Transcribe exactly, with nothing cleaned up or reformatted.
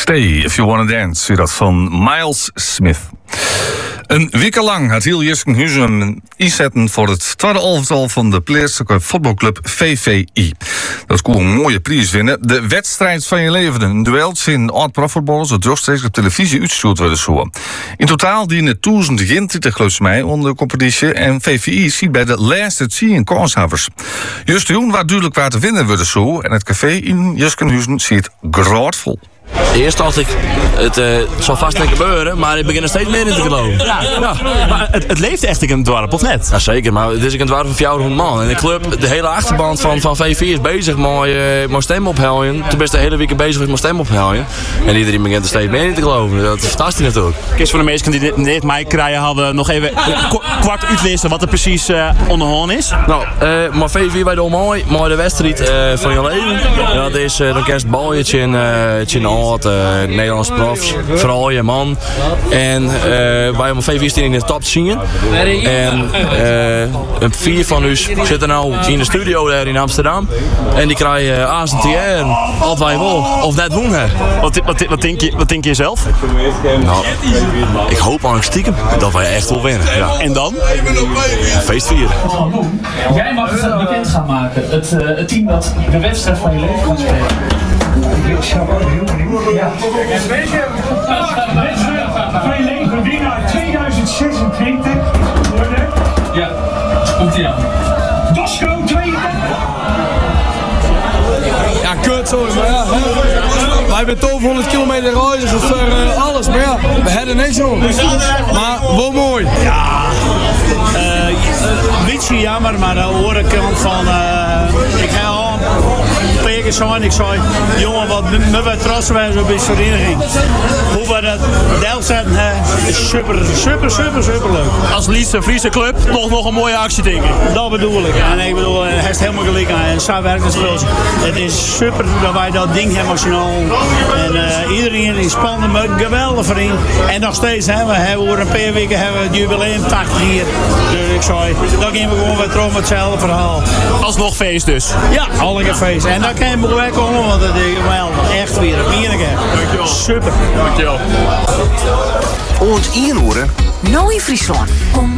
Stay If You Wanna Dance, weer dat van Miles Smith. Een week lang had heel Jiskenhuizen inzetten voor het tweede elftal van de plaatselijke voetbalclub V V I. Dat kon een mooie prijs winnen. De wedstrijd van je leven, een duel in oud-profvoetballers, dat rechtstreeks op televisie uitgestuurd werden zo. In totaal dienen duizend eenentwintig geloof mij onder de competitie en V V I ziet bij de laatste tien kanshavers. Just toen waar duidelijk waar te winnen worden zo en het café in Jiskenhuizen ziet groot vol. Eerst dacht ik, het uh, zal vast niet gebeuren, maar ik begin er steeds meer in te geloven. Ja, ja. Maar het, het leeft echt in het dorp, of net? Ja, zeker, maar het is een dorp van vijfhonderd man. En de club, de hele achterban van, van V V I is bezig met, uh, met stem ophelden. Toen best de hele week bezig met stem ophelden. En iedereen begint er steeds meer in te geloven. Dat is fantastisch natuurlijk. Kist voor de meesten die dit, dit mij krijgen hadden nog even kwart uitlezen wat er precies uh, onderhand is. Nou, uh, maar V V I bij de mooi, maar de wedstrijd uh, van je leven. En dat is uh, dan kerst balletje in uh, oud, uh, Nederlands profs, vrouw en man. En uh, wij hebben V V I staan in de top te zien. En uh, een vier van u zitten nou in de studio daar in Amsterdam. En die krijgen uh, A S N T R, altijd wij wel, of net wonen. Wat, wat, wat, denk je, wat denk je zelf? Nou, ik hoop eigenlijk stiekem dat wij echt wel winnen. Ja. En dan? Een feest vieren. Jij mag het bekend gaan maken. Het, uh, het team dat de wedstrijd van je leven gaat spelen. Ik zou ook heel benieuwd. Ja. En weet je, de wedstrijd van je leven winnaar tweeduizend zesentwintig worden. Ja, komt ie aan. Dosco tweeëndertig. Ja, kut sorry, maar ja. Hè. Wij hebben tweehonderd kilometer reizen voor uh, alles, maar ja, we hebben niks hoor. Maar wel mooi. Ja, uh, een beetje jammer, maar aan de andere kant van, uh, ik ga al tegen zijn, ik zei, jongen, wat me wat trots zijn op deze vereniging. Hoe we dat deel zetten, hè, is super, super, super, super leuk. Als liefste Friese club, toch nog een mooie actie denk ik. Dat bedoel ik. En ik bedoel, hij heeft helemaal gelijk aan. En zo werkt het spel. Het is super dat wij dat ding emotioneel. En uh, iedereen is spannend, maar een geweldige vriend. En nog steeds, hè, we hebben over een paar weken hebben we het jubileum tachtig hier. Dus ik zei, dan gaan we gewoon weer terug met hetzelfde verhaal. Alsnog feest dus. Ja, alle feest. En daar kan je weer komen, want het is wel echt weer een bierige. Dankjewel. Super. Dankjewel. Oont inhoren. Nou in Friesland.